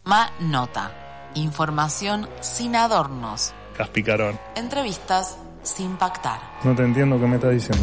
Nota. Información sin adornos. Caspicarón. Entrevistas sin pactar. No te entiendo qué me estás diciendo.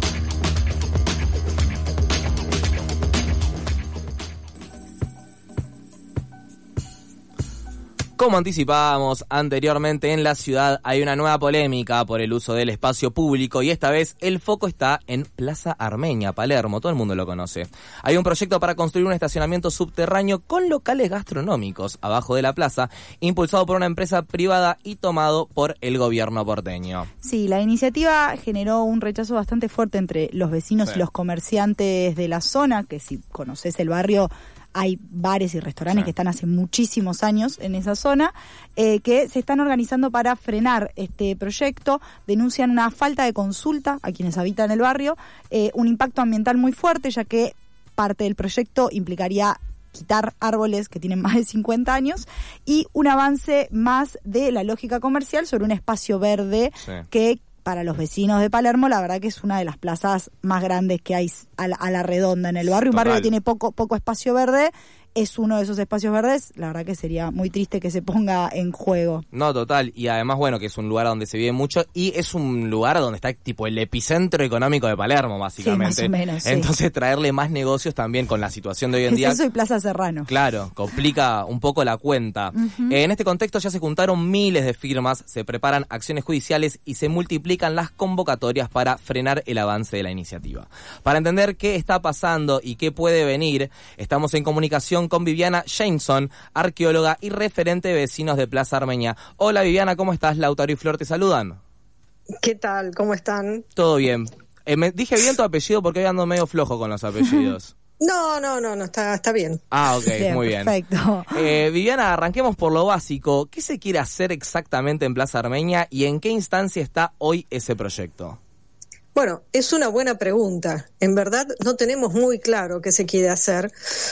Como anticipábamos anteriormente, en la ciudad hay una nueva polémica por el uso del espacio público y esta vez el foco está en Plaza Armenia, Palermo, todo el mundo lo conoce. Hay un proyecto para construir un estacionamiento subterráneo con locales gastronómicos abajo de la plaza, impulsado por una empresa privada y tomado por el gobierno porteño. Sí, la iniciativa generó un rechazo bastante fuerte entre los vecinos y los comerciantes de la zona, que si conoces el barrio, hay bares y restaurantes que están hace muchísimos años en esa zona, que se están organizando para frenar este proyecto. Denuncian una falta de consulta a quienes habitan el barrio, un impacto ambiental muy fuerte, ya que parte del proyecto implicaría quitar árboles que tienen más de 50 años y un avance más de la lógica comercial sobre un espacio verde que para los vecinos de Palermo, la verdad que es una de las plazas más grandes que hay a la redonda en el barrio. Un barrio que tiene poco espacio verde, es uno de esos espacios verdes. La verdad que sería muy triste que se ponga en juego. No, total. Y además, bueno, que es un lugar donde se vive mucho y es un lugar donde está tipo el epicentro económico de Palermo, básicamente. Sí, más o menos, sí. Entonces, traerle más negocios también con la situación de hoy en día. Eso y Plaza Serrano. Claro, complica un poco la cuenta. Uh-huh. En este contexto ya se juntaron miles de firmas, se preparan acciones judiciales y se multiplican las convocatorias para frenar el avance de la iniciativa. Para entender qué está pasando y qué puede venir, estamos en comunicación con Viviana Jameson, arqueóloga y referente de vecinos de Plaza Armenia. Hola Viviana, ¿cómo estás? Lautaro y Flor te saludan. ¿Qué tal? ¿Cómo están? Todo bien. ¿Me dije bien tu apellido? Porque hoy ando medio flojo con los apellidos. No, está bien. Ah, ok, bien, muy bien. Perfecto. Viviana, arranquemos por lo básico. ¿Qué se quiere hacer exactamente en Plaza Armenia y en qué instancia está hoy ese proyecto? Bueno, es una buena pregunta. En verdad no tenemos muy claro qué se quiere hacer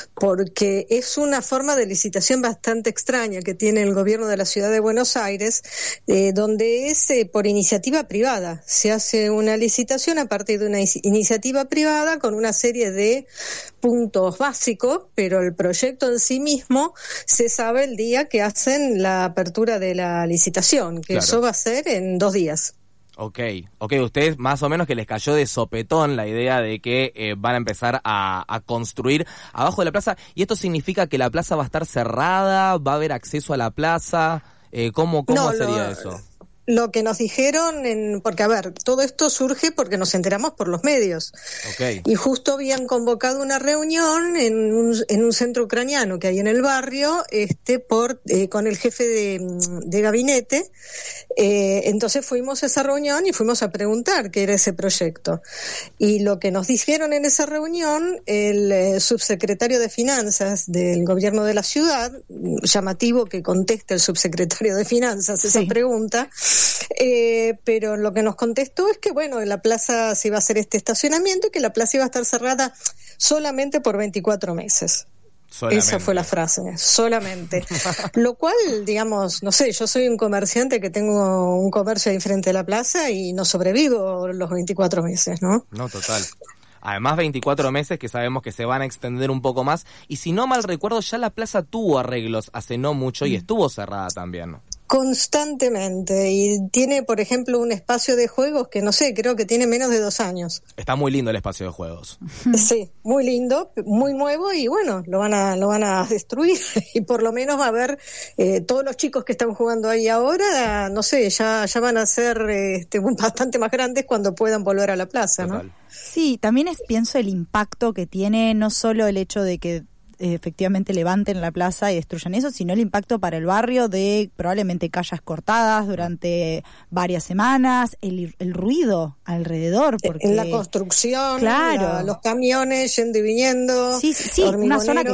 porque es una forma de licitación bastante extraña que tiene el gobierno de la ciudad de Buenos Aires, donde es por iniciativa privada. Se hace una licitación a partir de una iniciativa privada con una serie de puntos básicos, pero el proyecto en sí mismo se sabe el día que hacen la apertura de la licitación, que eso va a ser en 2 días. Ok, ustedes más o menos que les cayó de sopetón la idea de que van a empezar a construir abajo de la plaza, y esto significa que la plaza va a estar cerrada, va a haber acceso a la plaza, ¿cómo sería eso? Lo que nos dijeron, porque a ver, todo esto surge porque nos enteramos por los medios. Okay. Y justo habían convocado una reunión en un centro ucraniano que hay en el barrio, con el jefe de gabinete. Entonces fuimos a esa reunión y fuimos a preguntar qué era ese proyecto. Y lo que nos dijeron en esa reunión, el subsecretario de Finanzas del gobierno de la ciudad, llamativo que conteste el subsecretario de Finanzas esa pregunta, pero lo que nos contestó es que bueno, en la plaza se iba a hacer este estacionamiento y que la plaza iba a estar cerrada solamente por 24 meses. Solamente. Esa fue la frase, solamente. Lo cual, digamos, no sé, yo soy un comerciante que tengo un comercio ahí frente a la plaza y no sobrevivo los 24 meses, ¿no? No, total. Además 24 meses que sabemos que se van a extender un poco más, y si no mal recuerdo ya la plaza tuvo arreglos hace no mucho y estuvo cerrada también. Constantemente, y tiene, por ejemplo, un espacio de juegos que no sé, creo que tiene menos de 2 años. Está muy lindo el espacio de juegos. Sí, muy lindo, muy nuevo, y bueno, lo van a destruir y por lo menos va a haber todos los chicos que están jugando ahí ahora, no sé, ya van a ser bastante más grandes cuando puedan volver a la plaza, ¿no? Sí, también pienso el impacto que tiene no solo el hecho de que efectivamente levanten la plaza y destruyan eso, sino el impacto para el barrio de probablemente calles cortadas durante varias semanas, el ruido alrededor. Porque en la construcción, los camiones yendo y viniendo. Sí, una zona que